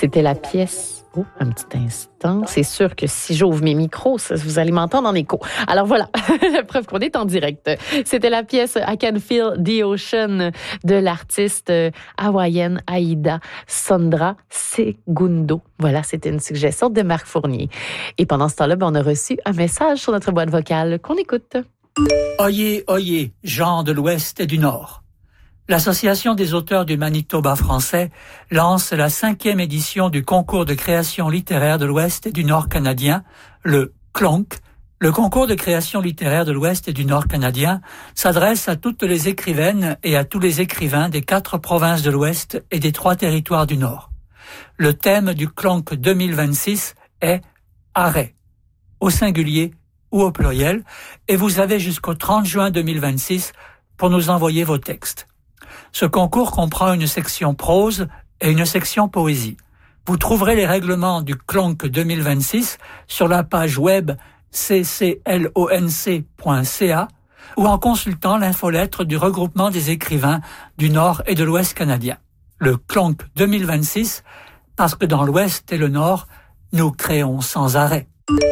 C'était la pièce. Oh, un petit instant. C'est sûr que si j'ouvre mes micros, vous allez m'entendre en écho. Alors voilà, la preuve qu'on est en direct. C'était la pièce I Can Feel the Ocean de l'artiste hawaïenne Aida Sandra Segundo. Voilà, c'était une suggestion de Marc Fournier. Et pendant ce temps-là, on a reçu un message sur notre boîte vocale qu'on écoute. Oyez, oyez, gens de l'Ouest et du Nord. L'Association des auteurs du Manitoba français lance la 5e édition du concours de création littéraire de l'Ouest et du Nord canadien, le CLONC. Le concours de création littéraire de l'Ouest et du Nord canadien s'adresse à toutes les écrivaines et à tous les écrivains des 4 provinces de l'Ouest et des 3 territoires du Nord. Le thème du CLONC 2026 est « Arrêt », au singulier ou au pluriel, et vous avez jusqu'au 30 juin 2026 pour nous envoyer vos textes. Ce concours comprend une section prose et une section poésie. Vous trouverez les règlements du CLONC 2026 sur la page web cclonc.ca ou en consultant l'infolettre du regroupement des écrivains du Nord et de l'Ouest canadien. Le CLONC 2026, parce que dans l'Ouest et le Nord, nous créons sans arrêt.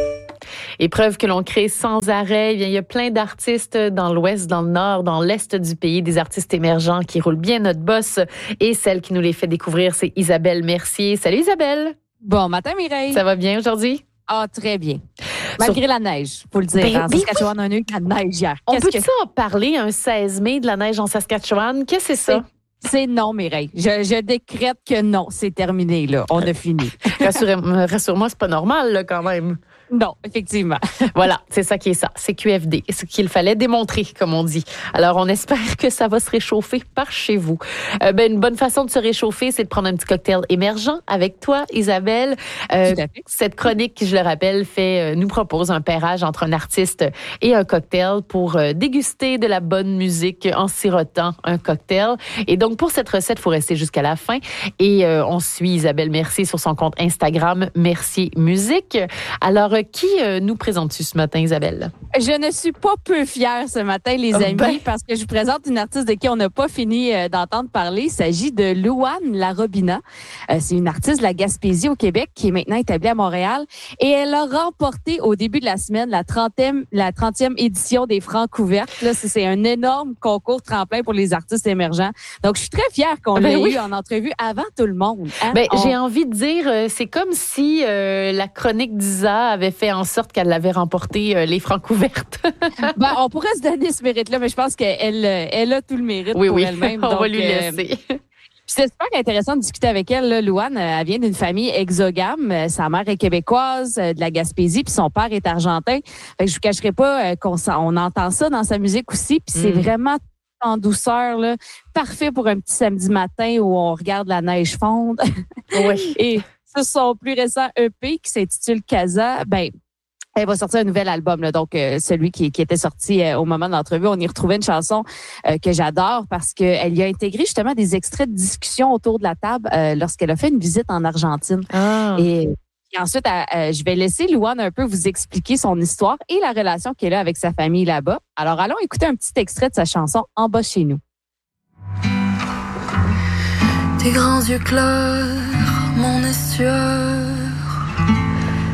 Épreuve que l'on crée sans arrêt. Eh bien, il y a plein d'artistes dans l'Ouest, dans le Nord, dans l'Est du pays, des artistes émergents qui roulent bien notre boss. Et celle qui nous les fait découvrir, c'est Isabelle Mercier. Salut Isabelle! Bon matin Mireille! Ça va bien aujourd'hui? Ah, très bien. Malgré la neige, faut le dire. En Saskatchewan, on a eu de la neige hier. On peut-tu en parler un 16 mai de la neige en Saskatchewan? Qu'est-ce que c'est ça? C'est non, Mireille. Je décrète que non, c'est terminé, là. On a fini. Rassure-moi, c'est pas normal, là, quand même. Non, effectivement. Voilà, c'est ça qui est ça. C'est QFD. Ce qu'il fallait démontrer, comme on dit. Alors, on espère que ça va se réchauffer par chez vous. Une bonne façon de se réchauffer, c'est de prendre un petit cocktail émergent avec toi, Isabelle. Cette chronique, je le rappelle, nous propose un pairage entre un artiste et un cocktail pour déguster de la bonne musique en sirotant un cocktail. Et donc, pour cette recette, il faut rester jusqu'à la fin. Et on suit Isabelle Mercier sur son compte Instagram, Mercier Musique. Alors, qui nous présentes-tu ce matin, Isabelle? Je ne suis pas peu fière ce matin, les amis, parce que je vous présente une artiste de qui on n'a pas fini d'entendre parler. Il s'agit de Louane Larobina. C'est une artiste de la Gaspésie au Québec qui est maintenant établie à Montréal. Et elle a remporté au début de la semaine la 30e édition des Francs ouvertes. Là, c'est un énorme concours tremplin pour les artistes émergents. Donc, je suis très fière qu'on l'ait eu en entrevue avant tout le monde. Hein? J'ai envie de dire, c'est comme si la chronique d'Isa avait fait en sorte qu'elle avait remporté les Francs ouvertes. On pourrait se donner ce mérite-là, mais je pense qu'elle a tout le mérite pour elle-même. On va lui laisser. C'est super intéressant de discuter avec elle. Là. Louane, elle vient d'une famille exogame. Sa mère est québécoise, de la Gaspésie, puis son père est argentin. Fait que je vous cacherai pas on entend ça dans sa musique aussi, puis c'est vraiment en douceur, là, parfait pour un petit samedi matin où on regarde la neige fondre. Oui. Et sur son plus récent EP qui s'intitule Casa, elle va sortir un nouvel album, là, donc celui qui était sorti au moment de l'entrevue. On y retrouvait une chanson que j'adore parce qu'elle y a intégré justement des extraits de discussion autour de la table lorsqu'elle a fait une visite en Argentine. Et ensuite, je vais laisser Louane un peu vous expliquer son histoire et la relation qu'elle a avec sa famille là-bas. Alors, allons écouter un petit extrait de sa chanson « En bas chez nous ». Tes grands yeux clairs, mon estuaire,